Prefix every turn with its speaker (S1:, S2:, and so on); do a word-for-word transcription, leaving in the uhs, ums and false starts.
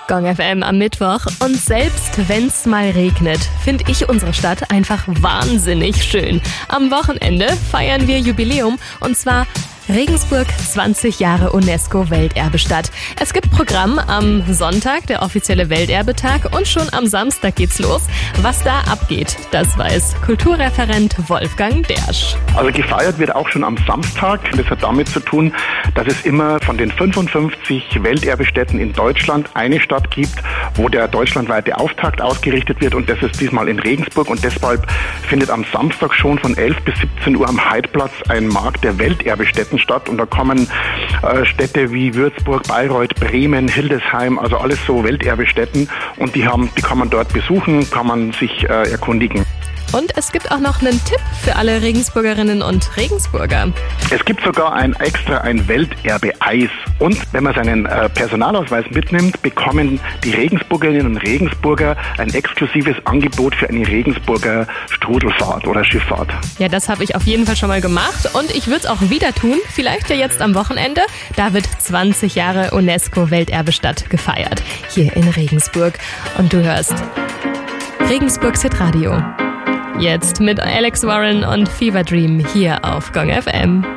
S1: Gong F M am Mittwoch. Und selbst wenn's mal regnet, finde ich unsere Stadt einfach wahnsinnig schön. Am Wochenende feiern wir Jubiläum und zwar Regensburg zwanzig Jahre UNESCO-Welterbestadt. Es gibt Programm am Sonntag, der offizielle Welterbetag, und schon am Samstag geht's los. Was da abgeht, das weiß Kulturreferent Wolfgang Dersch.
S2: Also gefeiert wird auch schon am Samstag. Das hat damit zu tun, dass es immer von den fünfundfünfzig Welterbestätten in Deutschland eine Stadt gibt, wo der deutschlandweite Auftakt ausgerichtet wird, und das ist diesmal in Regensburg, und deshalb findet am Samstag schon von elf bis siebzehn Uhr am Heidplatz ein Markt der Welterbestätten statt, und da kommen äh, Städte wie Würzburg, Bayreuth, Bremen, Hildesheim, also alles so Welterbestätten, und die haben, die kann man dort besuchen, kann man sich äh, erkundigen.
S1: Und es gibt auch noch einen Tipp für alle Regensburgerinnen und Regensburger.
S2: Es gibt sogar ein extra ein Welterbe-Eis. Und wenn man seinen äh, Personalausweis mitnimmt, bekommen die Regensburgerinnen und Regensburger ein exklusives Angebot für eine Regensburger Strudelfahrt oder Schifffahrt.
S1: Ja, das habe ich auf jeden Fall schon mal gemacht und ich würde es auch wieder tun. Vielleicht ja jetzt am Wochenende. Da wird zwanzig Jahre UNESCO-Welterbestadt gefeiert. Hier in Regensburg. Und du hörst Regensburg Hit Radio. Jetzt mit Alex Warren und Fever Dream hier auf Gong F M.